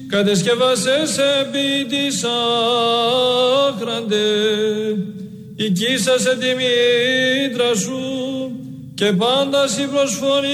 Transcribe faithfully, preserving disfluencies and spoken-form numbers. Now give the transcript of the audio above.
κατεσκευάσες επί της άχραντε, οικίσασε τη μήτρα σου και πάντα σοι προσφορή